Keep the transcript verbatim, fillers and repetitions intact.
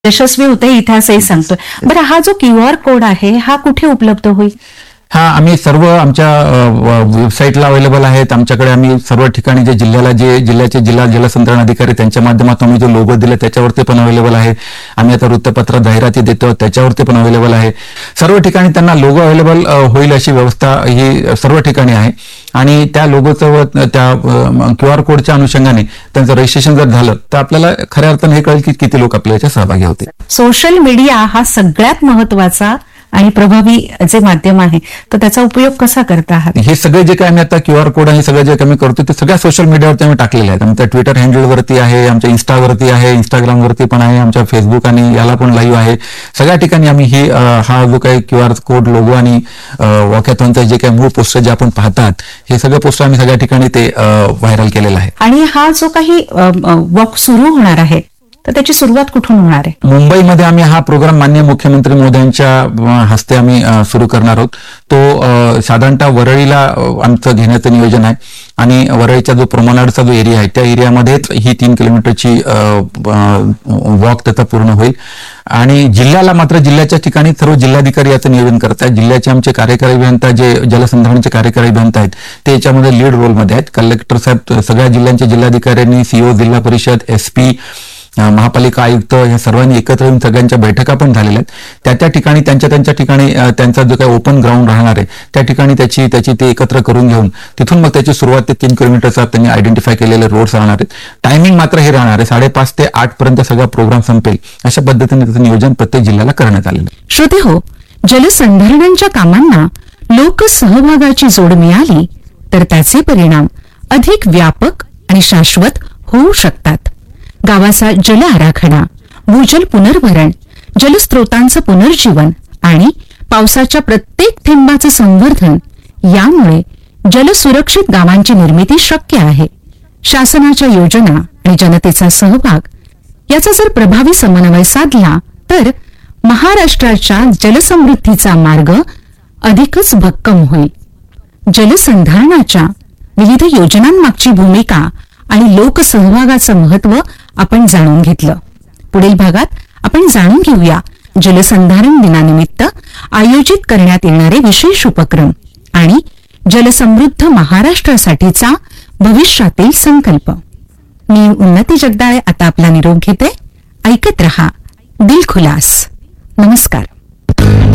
यशस्वी होते इथे असंही सांगतोय. बरं, हा जो क्यू आर कोड आहे हा कुठे उपलब्ध होईल? हा आम्ही सर्व आमच्या वेबसाईटला अवेलेबल आहेत. आमच्याकडे आम्ही सर्व ठिकाणी जे जिल्ह्याला जे जिल्ह्याचे जिल्हा जलसंधारण अधिकारी त्यांच्या माध्यमातून आम्ही जो लोगो दिला त्याच्यावरती पण अवेलेबल आहे. आम्ही आता वृत्तपत्रात जाहिराती देतो त्याच्यावरती पण अवेलेबल आहे. सर्व ठिकाणी त्यांना लोगो अवेलेबल होईल अशी व्यवस्था ही सर्व ठिकाणी आहे. आणि त्या लोगोचं व त्या क्यू आर कोडच्या अनुषंगाने त्यांचं रजिस्ट्रेशन जर झालं तर आपल्याला खऱ्या अर्थाने हे कळेल की किती लोक आपल्या याच्यात सहभागी होते. सोशल मीडिया हा सगळ्यात महत्वाचा आणि प्रभावी जे माध्यम आहे तर त्याचा उपयोग कसा करता आहात? हे सगळे जे काय आम्ही आता क्यू आर कोड आणि सगळं जे आम्ही करतो ते सगळ्या सोशल मीडियावरती आम्ही टाकलेले आहेत. आमच्या ट्विटर हँडलवरती आहे, आमच्या इन्स्टावरती आहे, इंस्टाग्रामवरती पण आहे, आमच्या फेसबुक आणि याला पण लाईव्ह आहे. सगळ्या ठिकाणी आम्ही ही हा जो काही क्यू आर कोड लोगो आणि वॉकॅथॉनचे जे काही मूळ पोस्टर जे आपण पाहतात हे सगळं पोस्टर आम्ही सगळ्या ठिकाणी ते व्हायरल केलेलं आहे. आणि हा जो काही वॉक सुरू होणार आहे तर त्याची सुरुवात कुठून होणार आहे? मुंबईमध्ये आम्ही हा प्रोग्राम माननीय मुख्यमंत्री महोदयांच्या हस्ते आम्ही सुरू करणार आहोत. तो साधारणतः वरळीला आमचं घेण्याचं नियोजन आहे. आणि वरळीचा जो प्रमाणाचा जो एरिया आहे त्या एरियामध्येच ही तीन किलोमीटरची वॉक त्याचा पूर्ण होईल. आणि जिल्ह्याला मात्र जिल्ह्याच्या ठिकाणी सर्व जिल्हाधिकारी याचं नियोजन करत आहेत. जिल्ह्याचे आमचे कार्यकारी अभियंता जे जलसंधारणाचे कार्यकारी अभियंता आहेत ते याच्यामध्ये लीड रोलमध्ये आहेत. कलेक्टर साहेब सगळ्या जिल्ह्यांच्या जिल्हाधिकाऱ्यांनी, सीओ, जिल्हा परिषद, एसपी, महापालिका आयुक्त या सर्वांनी एकत्र येऊन सगळ्यांच्या बैठका पण झालेल्या आहेत. त्या त्या ठिकाणी त्यांच्या त्यांच्या ठिकाणी त्यांचा जो काही ओपन ग्राउंड राहणार आहे त्या ठिकाणी त्याची त्याची ते एकत्र करून घेऊन तिथून मग त्याची सुरुवात ते तीन किलोमीटरचा त्यांनी आयडेंटिफाय केलेले रोड्स राहणार आहेत. टायमिंग मात्र हे राहणार आहे साडेपाच ते आठ पर्यंत सगळा प्रोग्राम संपेल अशा पद्धतीने त्याचं नियोजन प्रत्येक जिल्ह्याला करण्यात आलेलं आहे. श्रोते हो, जलसंधारणांच्या कामांना लोकसहभागाची जोड मिळाली तर त्याचे परिणाम अधिक व्यापक आणि शाश्वत होऊ शकतात. गावाचा जल आराखडा, भूजल पुनर्भरण, जलस्रोतांचं पुनर्जीवन आणि पावसाच्या प्रत्येक थेंबाचं संवर्धन यामुळे जलसुरक्षित गावांची निर्मिती शक्य आहे. शासनाच्या योजना आणि जनतेचा सहभाग याचा जर प्रभावी समन्वय साधला तर महाराष्ट्राच्या जलसमृद्धीचा मार्ग अधिकच भक्कम होईल. जलसंधारणाच्या विविध योजनांमागची भूमिका आणि लोकसहभागाचं महत्व आपण जाणून घेतलं. पुढील भागात आपण जाणून घेऊया जलसंधारण दिनानिमित्त आयोजित करण्यात येणारे विशेष उपक्रम आणि जलसमृद्ध महाराष्ट्रासाठीचा भविष्यातील संकल्प. मी उन्नती जगदाळे आता आपला निरोप घेते. ऐकत रहा दिलखुलास. नमस्कार.